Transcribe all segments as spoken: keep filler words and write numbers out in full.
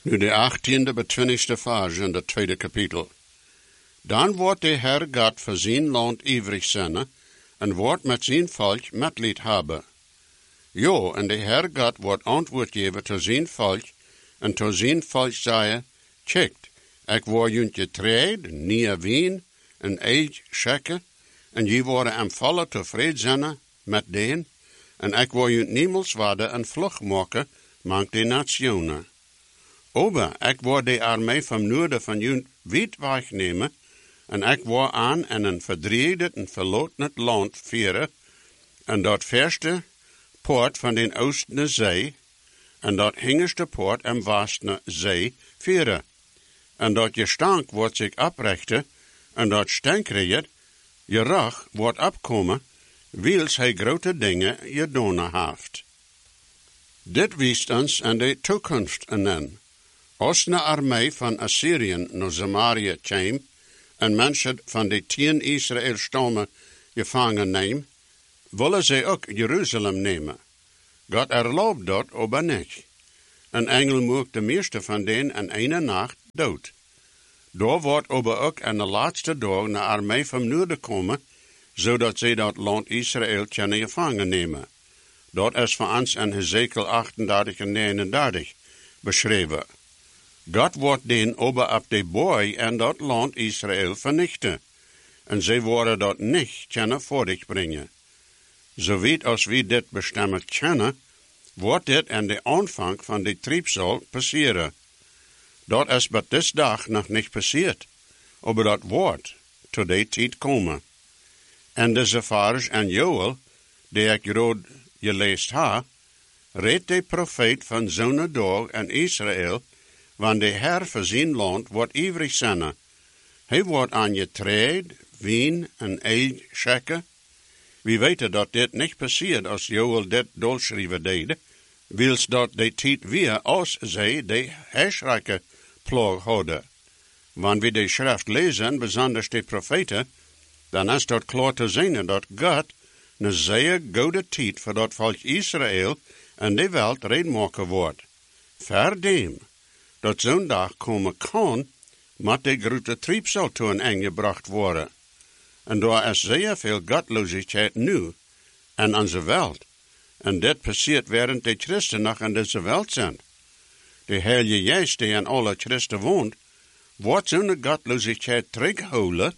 Nu de achttiende bij twintigste vers in het tweede kapitel. Dan wordt de Heer God voor zijn land ivrig zijn en wordt met zijn volk medlied hebben. Jo, en de Heer God wordt antwoord geven tot zijn volk en tot zijn volk zeggen, checkt, ik word junt getreed, nieuwe wien, en eig schekken, en je worden am volle tevreden zijn met den, en ik word junt niemals worden een vlucht maken, mank de nationen. Ober, ik word de armee van noorden van junt wit wegnemen, en ik word aan en een verdreigd en verloten land vieren, en dat verste poort van den oostende zee, en dat hingerste poort am westende zee vieren, en dat je stank wordt zich oprechten, en dat stankreit je rach wordt opkomen, wils hij grote dingen je doen heeft. Dit wijst ons aan de toekomst en als een armee van Assyriën naar Samaria kwam, en mensen van de tien Israël stammen gevangen nemen, willen zij ook Jeruzalem nemen. God erlaubt dat, aber niet. Een engel maakt de meeste van den in ene nacht dood. Daar wordt aber ook aan de laatste dag een armee van noorden komen, zodat zij dat land Israël kunnen gevangen nemen. Dat is voor ons in Hezekiel achtendertig en negenendertig beschreven. God wordt den aber op de boy en dat land Israël vernichten. En zij worden dat niet kunnen voordig brengen. Zowiet als we dit bestemmen kennen, wordt dit aan de aanvang van de triebsal passeren. Dat is bij deze dag nog niet passiert, aber dat wordt tot die tijd komen. En de Zepharisch en Joel, die ik groot gelezen ha, reed de profeet van zo'n dag in Israël, want de Heer voor zijn land wordt ivrig zijn. Hij wordt aan je treed, wien en eig schekken. We weten dat dit niet passiert als Joel dit doorschrijven deed, wils dat de tijd weer als zij de herschrijke ploeg hadden. Wanneer we de schrift lezen, besonders de profeten, dan is dat klaar te zien dat God een zeer goede tijd voor dat volk Israël en de wereld redmaken wordt. Verdem, dat zo'n dag komen kan, moet de grote triebsal toe een einde gebracht worden. En daar is zeer veel godloosheid nu in onze wereld. En dit passiert während de Christen nog in deze wereld zijn. De Heilige Geest die in alle Christen woont, wordt zo'n godloosheid terughouden,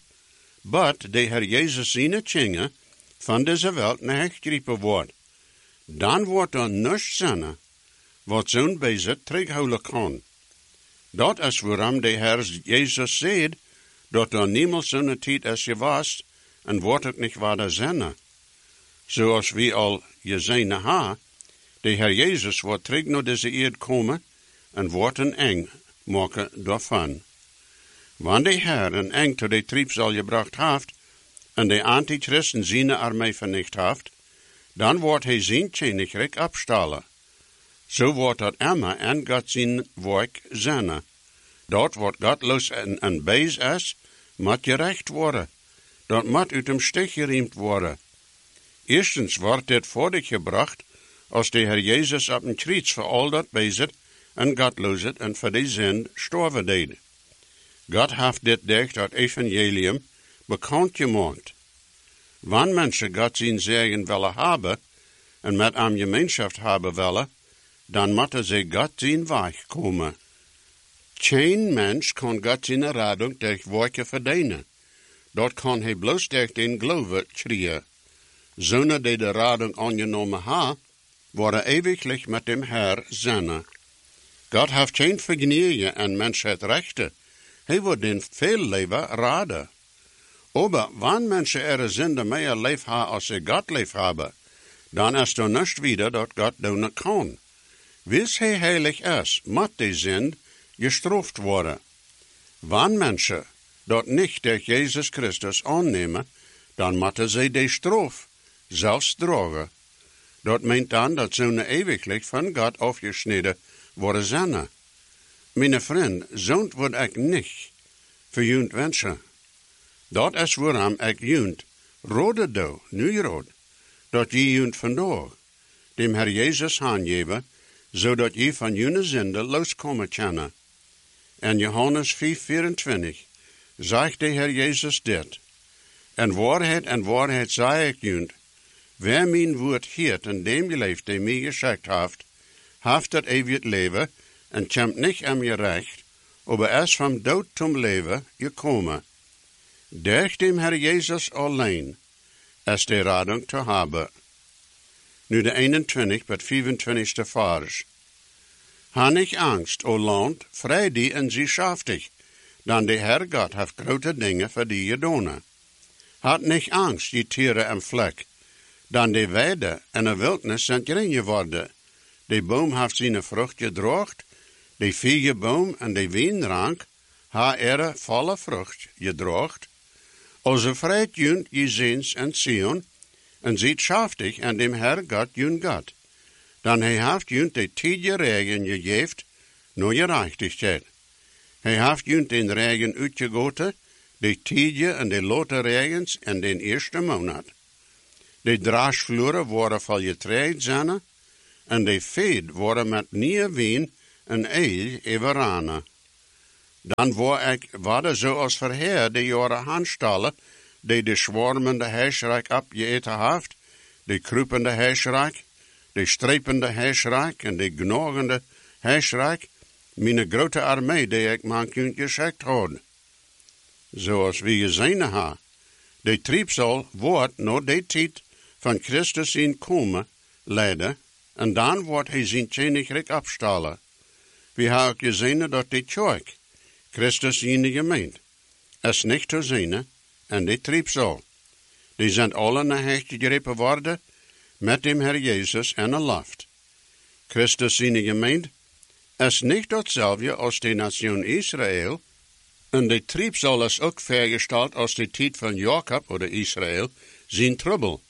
but de Heer Jezus zijn tjingen van deze wereld naar gegrepen wordt. Dan wordt er niets zijn, wat zo'n bezit terughouden kan. Dat is waarom de Heer Jezus zegt, dat er niemand zo'n tijd is geweest, en wordt ook niet waar zijn. Zoals we al gezien hebben, de Heer Jezus wordt terug naar deze eerd komen, en wordt een eng maken daarvan. Wanneer de Heer een eng tot de triebsal gebracht heeft, en de antichristen zijn armee vernicht heeft, dan wordt hij zijn koninkrijk opstellen. Zo wordt dat immer en God zijn werk zijn. Dat wordt godloos en, en bees is, moet gerecht worden. Dat moet uit hem stich geriemd worden. Eerstens wordt dit voordig gebracht, als de Heer Jezus op een kruis voor al dat bezit en godloosheid en voor die zin sterven deed. God heeft dit durch dat evangelium bekend gemaakt. Wanneer mensen God zijn zegen willen hebben en met hem gemeenschap hebben willen, dan moeten ze God zijn weg komen. Geen mens kan God zijn reding durch werken verdienen. Dat kan hij bloos durch den geloven krijgen. Zonen die de reding aangenomen hebben, worden ewiglich met dem Herr zijn. God heeft geen vergenoegen en mens het rechten. Hij wordt in veel leven raden. Aber wanneer mensen er zinde meer leef hebben als ze God leef hebben, dan is er niets wieder dat God doen kan. Wils hij heilig is, moet die zin gestraft worden. Wanneer mensen dat niet durch Jezus Christus aannemen, dan moeten ze die straf zelfs dragen. Dat meent dan dat zo'n ewiglich van God afgesneden worden zijn. Mijn vriend, zo'n word ik niet voor junt wensen. Dat is waarom ik junt rode doe, nu rood, dat je junt vandaag dem Herr Jezus aangeven, zodat je van jullie zinde loskomen kunnen. En Johannes vijf, vierentwintig, zegt de Heer Jezus dit. En waarheid en waarheid zei ik junt, wer mijn woord heert en dem geleeft, die mij geschickt heeft, heeft het eeuwig leven en komt niet aan je recht, aber is van dood zum leven gekomen. Durch dem Herr Jezus alleen is de radung te hebben. Nu de eenentwintig tot vijfentwintigste vers. Ha nicht angst, o land, vrij die en zie schaftig, dan de Herr God heeft grote dingen voor die gedaan. Had nicht angst, die tieren en vlek, dan de weide en de wildnis zijn gering geworden. De boom heeft zijn vrucht gedroogd, de vijgenboom en de wijnrank ha er volle vrucht gedroogd. Also vreit junt je ziens en Sion, en ziet schaftig en dem Herr God jun God. Dan hij heeft junt de tijdje regen gegeven, no je rechtigheid. Hij heeft junt den regen uitgegoten, de tijdje en de lote regens en den eerste maand. De draasvloeren worden vol getreid zijn, en de veed worden met nieuwe wien en eil everanen. Dan word ik, waarde zoals verheer de jaren handstallen, die de zwormende heesrijk opgeëten heeft, de krupende heesrijk, de streepende heesrijk en de gnogende heesrijk, mijn grote armee die ik man kunt geschikt houden. Zoals we gezien hebben, de triebsel wordt no de tijd van Christus in komen leiden, en dan wordt hij zijn koninkrijk opstallen. We hebben ook gezien dat de kerk, Christus in de gemeente, is niet te zien, en de triebsel. Die zijn alle naar hecht gegrepen worden, met dem Herr Jezus en een laft. Christus in de gemeente is niet datzelfde als de nation Israël, en de triebsel is ook vergesteld als de tijd van Jacob, oder Israël, zijn trubbel.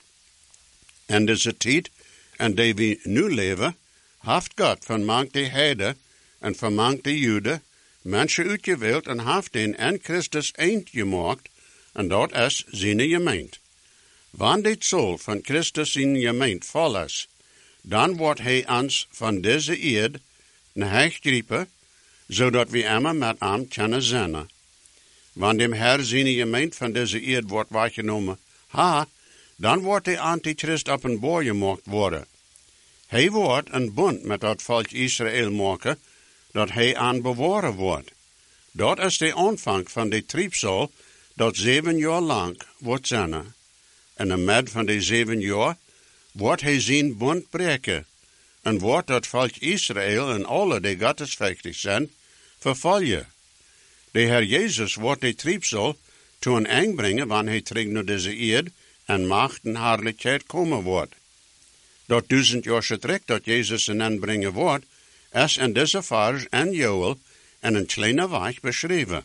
En deze tijd, en die we nu leven, heeft God van mank de heiden en van mank de Joden mensen uitgewild en heeft den en Christus eind gemaakt, en dat is zijn gemeente. Wanneer dit zool van Christus zijn gemeente vol is, dan wordt hij ons van deze eerd naar hecht griepen, zodat we immer met hem kunnen zijn. Wanneer dem Herr zijn gemeente van deze eerd wordt weggenomen, ha, dan wordt de antichrist op een boor gemaakt worden. Hij wordt een bond met dat volk Israël maken, dat hij aan bewaren wordt. Dat is de aanvang van de triebsel, dat zeven jaar lang wordt zijn. En in midden van de zeven jaar wordt hij zijn bond breken. En wordt dat volk Israël en alle die godsvechtig zijn, vervolgen. De Heer Jezus wordt de triebsel toe een eind brengen, wanneer hij terug naar deze eerd en macht en heerlijkheid komen wordt. Dat duizend jaar trek dat Jezus een eind brengen wordt, is in deze vers en Joel en een kleine weg beschreven.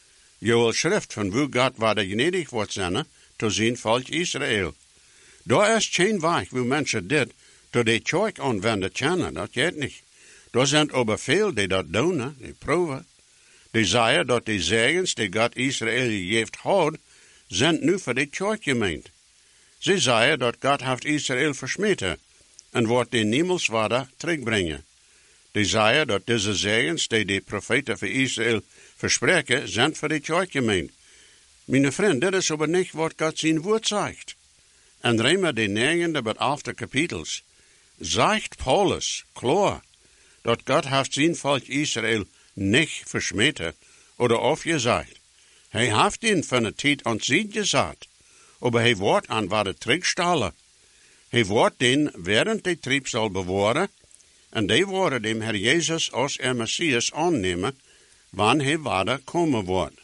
Joel schrift van hoe God waarde gnedig wordt zijn, te zijn volk Israël. Daar is geen weg hoe mensen dit, tot de kerk aanwenden kennen, dat gaat niet. Daar zijn over veel die dat doen, die proeven. Die zeggen dat de zegens die God Israël heeft gehad, zijn nu voor de kerk gemeend. Ze zeggen dat God heeft Israël versmeten en wordt de niemelswaarde terugbrengen. Die zeggen dat deze zegens die de profeten voor Israël verspreken, zijn voor de kerk gemeend. Mijn vriend, dit is aber niet wat God zijn woord zegt. En Rema de negende bij elfde kapitels, zegt Paulus, klaar, dat God heeft zijn volk Israël niet versmeten oder afgezegd. Hij heeft ihn van de tijd aan zich gezet, aber hij wordt aan waar de terugstallen. Hij wordt den während de triebsal bewaren, en die worden dem Herr Jezus als er Messias aannemen, wanneer hij waarde komen wordt.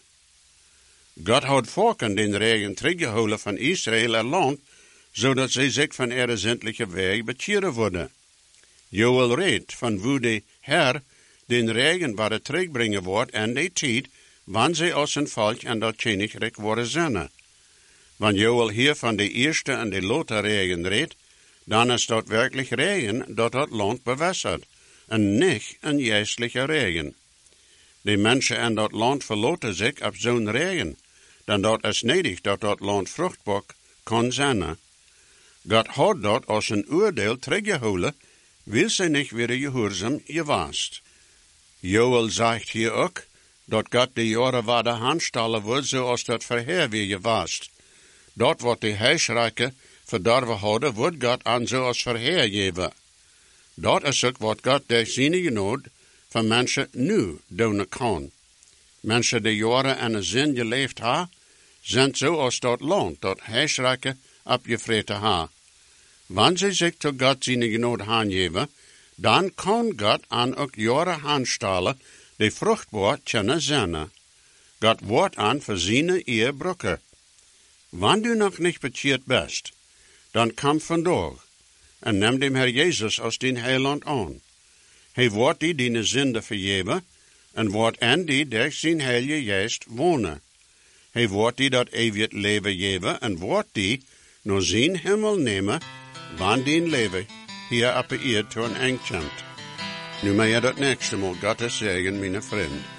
God had volken den regen teruggehouden van Israël en land, zodat zij zich van ihre zindelijke weg bekeren worden. Joel redt van hoe de Herr den regen waarde terugbrengen wordt en de tijd, wanneer zij als een volk en dat koninkrijk worden zijn. Wanneer Joel hier van de eerste en de lote regen redt, dan is dat werkelijk regen dat het land bewässert, en niet een geestelijke regen. De mensen in dat land verloten zich op zo'n regen, dan dat is nedig dat dat land vruchtbaar kan zijn. God had dat als een oordeel teruggehouden, wil zij niet weer gehoorzaam geweest. Joel zegt hier ook, dat God de jaren waar de handstellen wordt zoals dat verheer wie je was. Dat wat de huisrijken verdorven houden, wordt God aan zoals verheer geven. Dat is ook wat God de zinnige genood van mensen nu doen kan. Mensen die jaren en een zin geleefd hebben, zijn zoals dat land, dat huisrijken opgevreten ha. Wanneer ze zich tot God zijn genood aangeven, dan kan God aan ook jaren handstellen die vruchtbaar kunnen zijn. God wordt aan voor zijn eer brokken. Wanneer du nog niet bekeerd bent, dan kom vandaag en neem dem Herr Jezus als din heiland aan. Hij wordt die die zonde vergeven en wordt en die door zijn heilige geest wonen. Hij wordt die dat eeuwig leven geven en wordt die naar zijn hemel nemen, wanneer die leven hier op de eerd toe een eind komt. Nu mij je dat nächste Mal Gottes zegen, mijn vriend.